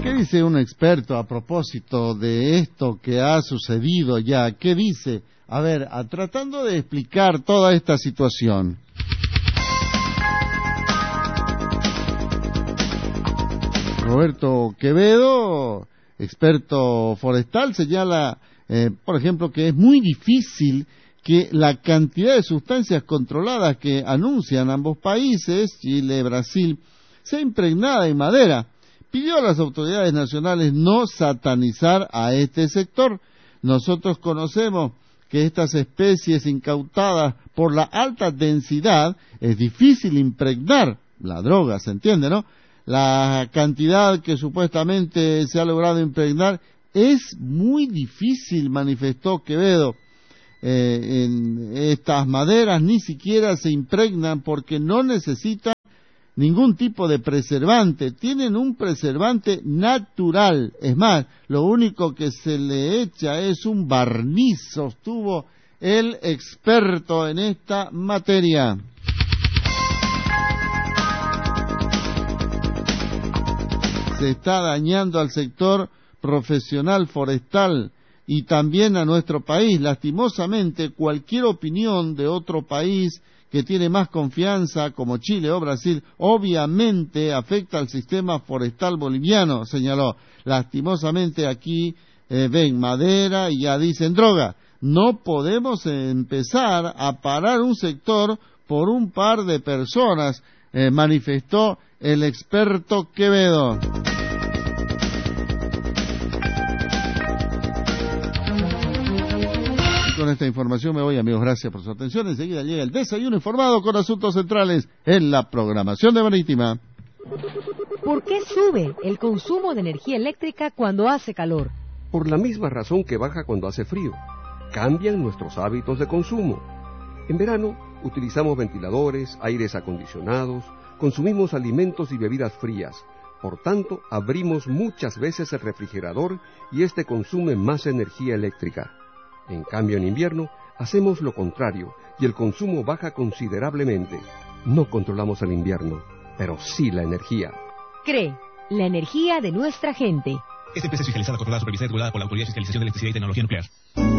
¿Qué dice un experto a propósito de esto que ha sucedido ya? ¿Qué dice? A ver, tratando de explicar toda esta situación. Roberto Quevedo, experto forestal, señala, por ejemplo, que es muy difícil que la cantidad de sustancias controladas que anuncian ambos países, Chile y Brasil, sea impregnada en madera. Pidió a las autoridades nacionales no satanizar a este sector. Nosotros conocemos que estas especies incautadas por la alta densidad es difícil impregnar la droga, ¿se entiende, no? La cantidad que supuestamente se ha logrado impregnar es muy difícil, manifestó Quevedo. En estas maderas ni siquiera se impregnan porque no necesitan ningún tipo de preservante, tienen un preservante natural. Es más, lo único que se le echa es un barniz, sostuvo el experto en esta materia. Se está dañando al sector profesional forestal y también a nuestro país. Lastimosamente, cualquier opinión de otro país que tiene más confianza, como Chile o Brasil, obviamente afecta al sistema forestal boliviano, señaló. Lastimosamente aquí ven madera y ya dicen droga. No podemos empezar a parar un sector por un par de personas, manifestó el experto Quevedo. Con esta información me voy, amigos, gracias por su atención. Enseguida llega el desayuno informado con asuntos centrales en la programación de Marítima. ¿Por qué sube el consumo de energía eléctrica cuando hace calor? Por la misma razón que baja cuando hace frío. Cambian nuestros hábitos de consumo. En verano utilizamos ventiladores, aires acondicionados, consumimos alimentos y bebidas frías. Por tanto, abrimos muchas veces el refrigerador y este consume más energía eléctrica. En cambio, en invierno, hacemos lo contrario y el consumo baja considerablemente. No controlamos el invierno, pero sí la energía. CRE, la energía de nuestra gente. Esta empresa es fiscalizada, controlada, supervisada y regulada por la Autoridad de Fiscalización de Electricidad y Tecnología Nuclear.